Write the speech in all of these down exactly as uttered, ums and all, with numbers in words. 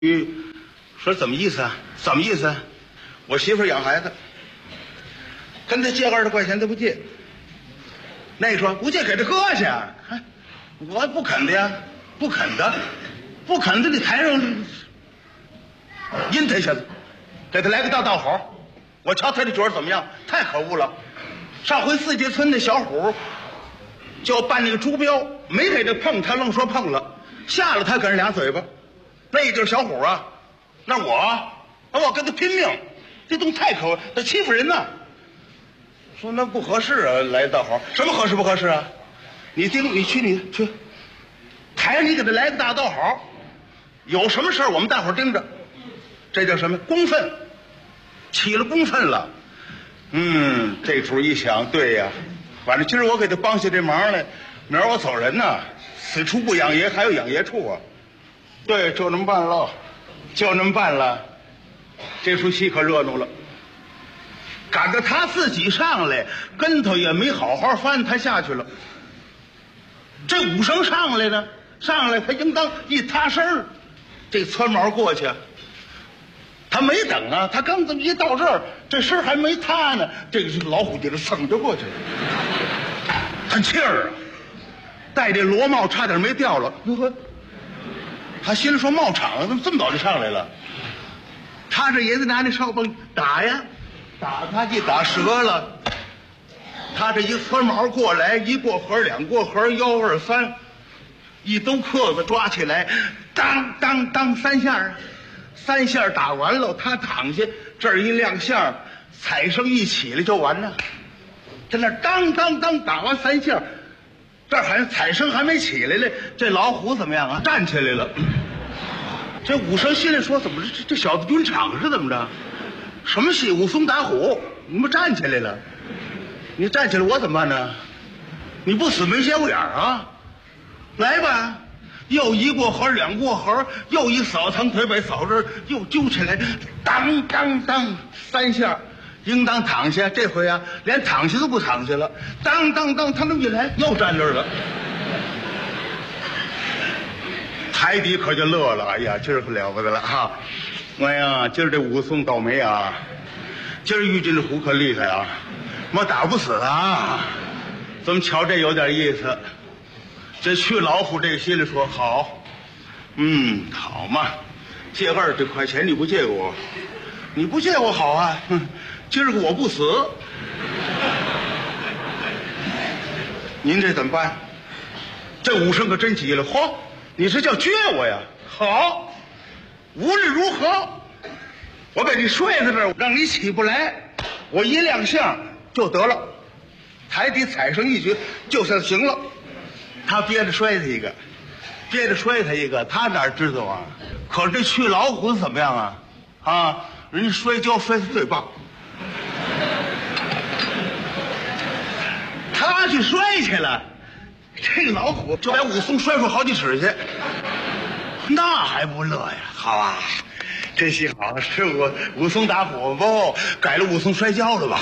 嗯，说怎么意思啊？怎么意思？我媳妇养孩子，跟他借二十块钱，他不借。那说不借给他哥去，哎，我不肯的呀，不肯的，不肯的，你台上阴他一下子，给他来个大道好。我瞧他这角儿怎么样？太可恶了！上回四季村那小虎就要办那个猪标，没给他碰，他愣说碰了，吓了他给人俩嘴巴。那就是小虎啊，那我，我跟他拼命，这东西太可恶，他欺负人呢。说那不合适啊，来道好，什么合适不合适啊？你盯，你去，你去，台上你给他来个大道好，有什么事我们大伙盯着，这叫什么公愤？起了公愤了。嗯，这主一想，对呀，反正今儿我给他帮下这忙来，明儿我走人呐，此处不养爷，还有养爷处啊。对，就这么办了，就这么办了。这出戏可热闹了。赶着他自己上来，跟头也没好好翻，他下去了。这武生上来呢，上来他应当一塌身，这窜毛过去。他没等啊，他刚这么一到这儿，这身还没塌呢，这个老虎就这蹭着过去了。他气儿啊，戴这罗帽差点没掉了。哟呵，他心里说冒场怎么这么早就上来了？他这也得拿那哨棒打呀，打他一打折了。他这一窜毛过来，一过河两过河，幺二三，一兜客子抓起来，当当当三下。三下打完了，他躺下，这儿一亮相，彩声一起来就完了。在那当当当打完三下，这儿还彩声还没起来嘞，这老虎怎么样啊？站起来了。这武生心里说：怎么这这小子蹲场是怎么着？什么戏？武松打虎，你们站起来了？你站起来我怎么办呢？你不死没斜不眼啊？来吧！又一过河，两过河，又一扫堂腿，把扫这儿又揪起来，当当当三下，应当躺下。这回啊，连躺下都不躺下了，当当当，他那么一来，又站这儿了。台底可就乐了，哎呀，今儿可了不得了哈！哎呀，今儿这武松倒霉啊，今儿遇见这虎可厉害啊，我打不死啊！怎么瞧这有点意思？这去老虎这个心里说好，嗯，好嘛，借二十块钱你不借我，你不借我好啊，哼，今儿个我不死，您这怎么办？这武生可真急了，嚯，你是叫撅我呀？好，无论如何，我给你睡在这儿，让你起不来，我一亮相就得了，台底踩上一局就算行了。他憋着摔他一个，憋着摔他一个，他哪知道啊？可是这去老虎怎么样啊？啊，人家摔跤摔得最棒，他去摔去了，这个老虎就把武松摔出好几尺去，那还不乐呀？好啊，这戏好，是我武松打虎不改了武松摔跤了吧？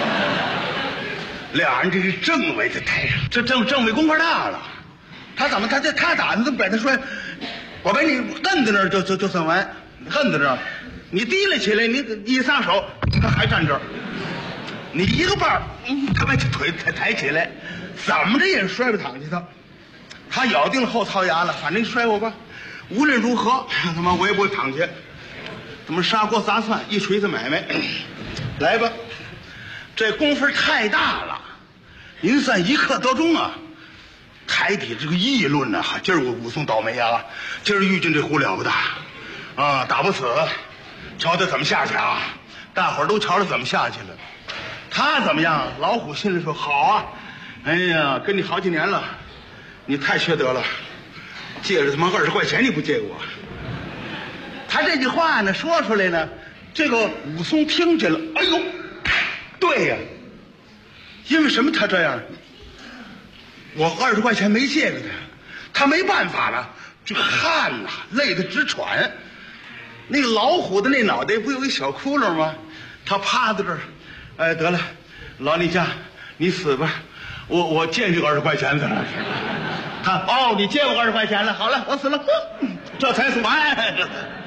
俩人这是政委在台上，这政政委功夫大了。他怎么他这他打你怎么把他摔？我把你摁在那儿就就就算完，摁在那儿，你提了起来，你一撒手，他还站这儿。你一个半儿，他把腿抬抬起来，怎么着也摔不躺下他。他咬定了后槽牙了，反正你摔我吧，无论如何，他妈我也不会躺下。怎么砂锅砸蒜，一锤子买卖，来吧。这功夫太大了，您算一刻得中啊！台底这个议论呢、啊，今儿我武松倒霉啊！今儿遇见这虎了不得啊，打不死，瞧他怎么下去啊！大伙儿都瞧着怎么下去了。他怎么样？老虎心里说好啊！哎呀，跟你好几年了，你太缺德了，借着他妈二十块钱你不借我。他这句话呢说出来呢，这个武松听见了，哎呦！对呀，因为什么他这样？我二十块钱没借给他，他没办法了，这汗呐、啊，累得直喘。那个老虎的那脑袋不有一小窟窿吗？他趴在这儿，哎，得了，老李家，你死吧，我我借这个二十块钱的。他哦，你借我二十块钱了，好了，我死了，这才算完。